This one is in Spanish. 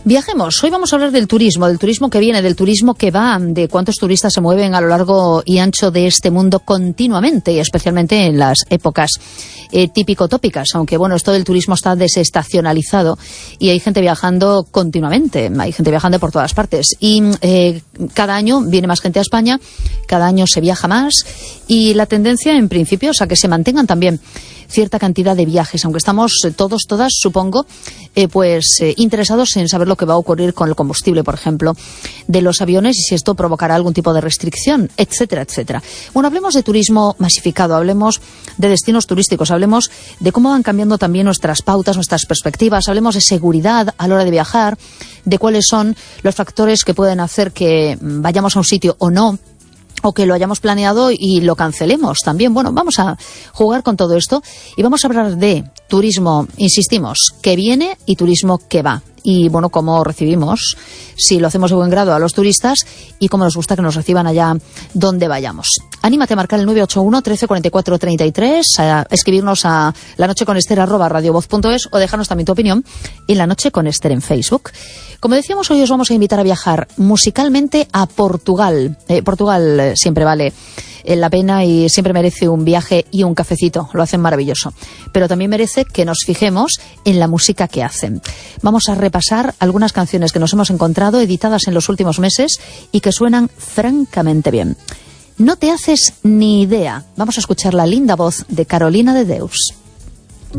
Viajemos. Hoy vamos a hablar del turismo que viene, del turismo que va, de cuántos turistas se mueven a lo largo y ancho de este mundo continuamente, y especialmente en las épocas típico-tópicas, aunque bueno, esto del turismo está desestacionalizado y hay gente viajando continuamente, hay gente viajando por todas partes y cada año viene más gente a España, cada año se viaja más y la tendencia en principio es a que se mantengan también cierta cantidad de viajes, aunque estamos todos, todas, supongo, interesados en saber lo que va a ocurrir con el combustible, por ejemplo, de los aviones y si esto provocará algún tipo de restricción, etcétera, etcétera. Bueno, hablemos de turismo masificado, hablemos de destinos turísticos, hablemos de cómo van cambiando también nuestras pautas, nuestras perspectivas, hablemos de seguridad a la hora de viajar, de cuáles son los factores que pueden hacer que vayamos a un sitio o no, o que lo hayamos planeado y lo cancelemos también. Bueno, vamos a jugar con todo esto y vamos a hablar de turismo, insistimos, que viene y turismo que va. Y bueno, cómo recibimos, si lo hacemos de buen grado, a los turistas y cómo nos gusta que nos reciban allá donde vayamos. Anímate a marcar el 981 13 44 33, a escribirnos a lanocheconester@radiovoz.es o dejarnos también tu opinión en La Noche con Ester en Facebook. Como decíamos, hoy os vamos a invitar a viajar musicalmente a Portugal. Portugal siempre vale la pena y siempre merece un viaje y un cafecito, lo hacen maravilloso. Pero también merece que nos fijemos en la música que hacen. Vamos a repasar algunas canciones que nos hemos encontrado editadas en los últimos meses y que suenan francamente bien. No te haces ni idea. Vamos a escuchar la linda voz de Carolina de Deus.